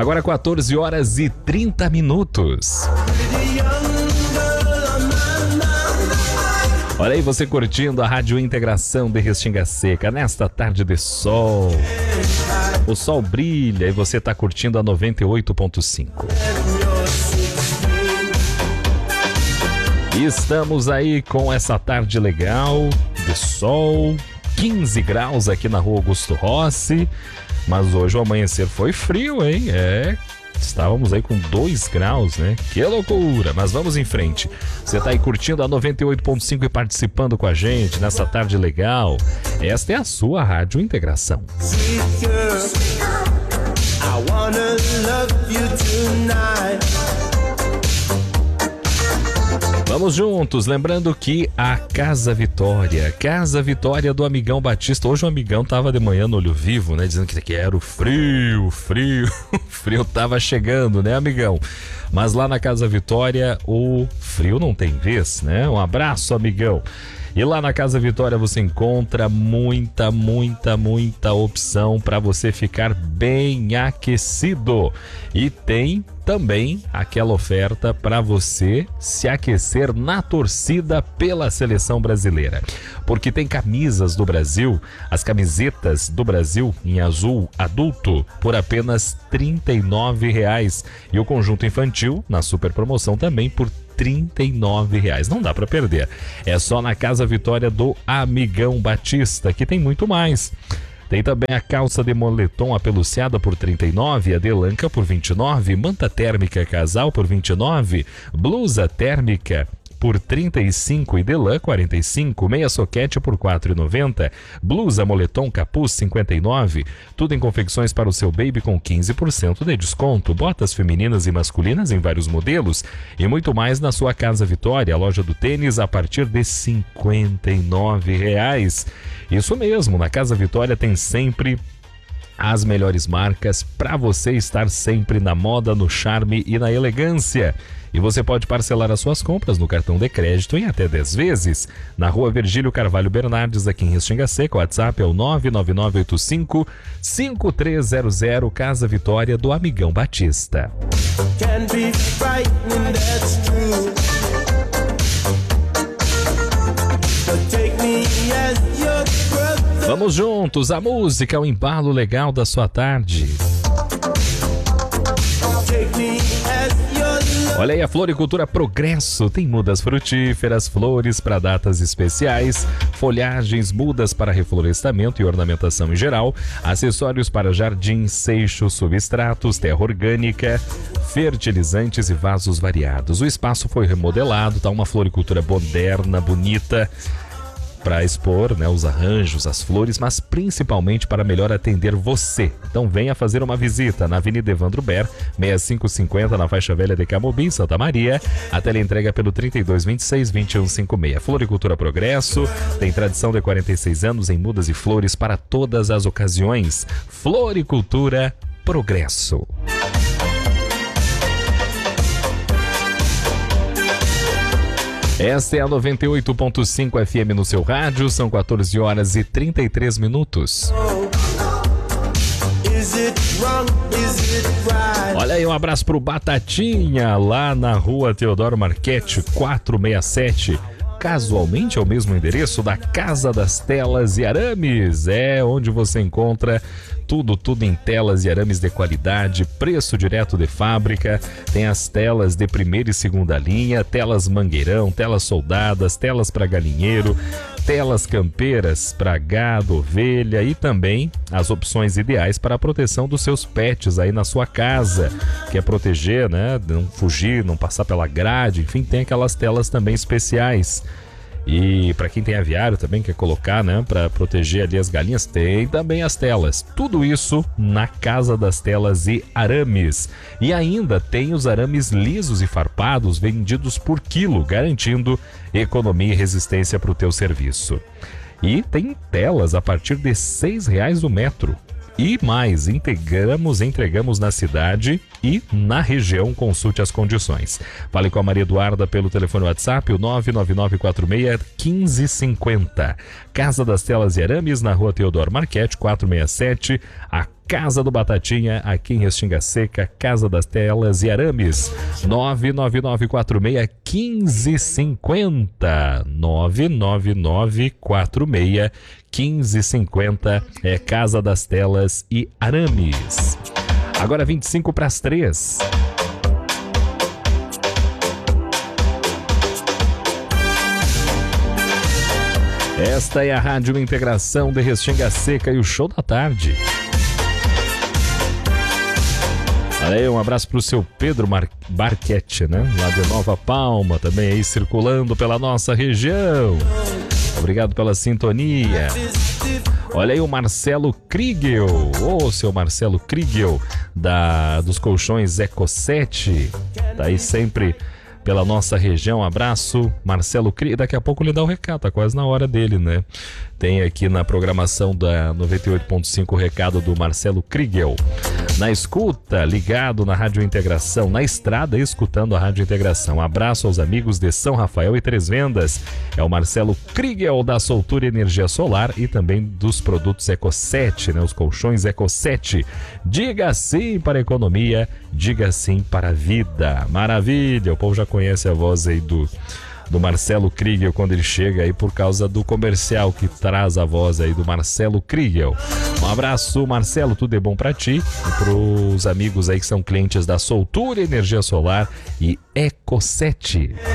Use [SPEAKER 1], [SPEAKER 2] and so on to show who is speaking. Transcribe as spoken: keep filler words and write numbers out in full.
[SPEAKER 1] Agora quatorze horas e trinta minutos. Olha aí você curtindo a Rádio Integração de Restinga Seca nesta tarde de sol. O sol brilha e você está curtindo a noventa e oito ponto cinco. E estamos aí com essa tarde legal de sol, quinze graus aqui na Rua Augusto Rossi. Mas hoje o amanhecer foi frio, hein? É, estávamos aí com dois graus, né? Que loucura! Mas vamos em frente. Você tá aí curtindo a noventa e oito ponto cinco e participando com a gente nessa tarde legal. Esta é a sua Rádio Integração. Vamos juntos, lembrando que a Casa Vitória, Casa Vitória do Amigão Batista. Hoje o Amigão tava de manhã no Olho Vivo, né? Dizendo que era o frio, frio, o frio tava chegando, né, Amigão? Mas lá na Casa Vitória o frio não tem vez, né? Um abraço, Amigão. E lá na Casa Vitória você encontra muita, muita, muita opção para você ficar bem aquecido. E tem também aquela oferta para você se aquecer na torcida pela seleção brasileira. Porque tem camisas do Brasil, as camisetas do Brasil em azul adulto por apenas trinta e nove reais. E o conjunto infantil na super promoção também por trinta e nove reais. Não dá para perder. É só na Casa Vitória do Amigão Batista, que tem muito mais. Tem também a calça de moletom apeluciada por trinta e nove, a delanca por vinte e nove, manta térmica casal por vinte e nove, blusa térmica por trinta e cinco e delã quarenta e cinco, meia soquete por quatro e noventa, blusa moletom capuz cinquenta e nove, tudo em confecções para o seu baby com quinze por cento de desconto, botas femininas e masculinas em vários modelos e muito mais na sua Casa Vitória, a loja do tênis a partir de cinquenta e nove reais. Isso mesmo, na Casa Vitória tem sempre as melhores marcas para você estar sempre na moda, no charme e na elegância. E você pode parcelar as suas compras no cartão de crédito em até dez vezes. Na Rua Virgílio Carvalho Bernardes, aqui em Restinga Seca, o WhatsApp é o nove nove nove oito cinco, cinco três zero zero, Casa Vitória do Amigão Batista. Vamos juntos, a música, o embalo legal da sua tarde. Olha aí, a Floricultura Progresso tem mudas frutíferas, flores para datas especiais, folhagens, mudas para reflorestamento e ornamentação em geral, acessórios para jardim, seixo, substratos, terra orgânica, fertilizantes e vasos variados. O espaço foi remodelado, tá uma floricultura moderna, bonita, para expor, né, os arranjos, as flores, mas principalmente para melhor atender você. Então venha fazer uma visita na Avenida Evandro Ber, sessenta e cinco cinquenta, na faixa velha de Camobi, Santa Maria. A teleentrega pelo trinta e dois vinte e seis, vinte e um cinquenta e seis. Floricultura Progresso tem tradição de quarenta e seis anos em mudas e flores para todas as ocasiões. Floricultura Progresso. Esta é a noventa e oito ponto cinco F M no seu rádio, são quatorze horas e trinta e três minutos. Olha aí, um abraço pro Batatinha, lá na Rua Teodoro Marchetti, quatrocentos e sessenta e sete. Casualmente é o mesmo endereço da Casa das Telas e Arames, é onde você encontra tudo, tudo em telas e arames de qualidade, preço direto de fábrica. Tem as telas de primeira e segunda linha, telas mangueirão, telas soldadas, telas para galinheiro, telas campeiras para gado, ovelha e também as opções ideais para a proteção dos seus pets aí na sua casa. Quer proteger, né? Não fugir, não passar pela grade, enfim, tem aquelas telas também especiais. E para quem tem aviário também quer colocar, né, para proteger ali as galinhas, tem também as telas. Tudo isso na Casa das Telas e Arames. E ainda tem os arames lisos e farpados vendidos por quilo, garantindo economia e resistência para o teu serviço. E tem telas a partir de seis reais o metro. E mais, integramos, entregamos na cidade e na região. Consulte as condições. Fale com a Maria Eduarda pelo telefone WhatsApp, o nove nove nove quatro seis, um cinco cinco zero. Casa das Telas e Arames, na Rua Teodoro Marchetti, quatrocentos e sessenta e sete. A Casa do Batatinha, aqui em Restinga Seca, Casa das Telas e Arames. nove nove nove quatro seis um cinco cinco zero. nove nove nove quatro seis um cinco cinco zero é Casa das Telas e Arames. Agora vinte e cinco para as três. Esta é a Rádio Integração de Restinga Seca e o Show da Tarde. Olha aí, um abraço pro seu Pedro Mar... Barquete, né? Lá de Nova Palma, também aí circulando pela nossa região. Obrigado pela sintonia. Olha aí o Marcelo Kriegel, ô oh, seu Marcelo Kriegel, da, dos colchões Eco sete, tá aí sempre pela nossa região. Abraço, Marcelo Kriegel. Daqui a pouco ele dá o recado, tá quase na hora dele, né? Tem aqui na programação da noventa e oito ponto cinco o recado do Marcelo Kriegel. Na escuta, ligado na Rádio Integração, na estrada, escutando a Rádio Integração. Abraço aos amigos de São Rafael e Três Vendas. É o Marcelo Kriegel da Soltura Energia Solar e também dos produtos Eco sete, né? Os colchões Eco sete. Diga sim para a economia, diga sim para a vida. Maravilha! O povo já conhece a voz aí do... do Marcelo Kriegel quando ele chega aí por causa do comercial que traz a voz aí do Marcelo Kriegel. Um abraço, Marcelo, tudo é bom pra ti e pros amigos aí que são clientes da Soltura Energia Solar e Eco sete.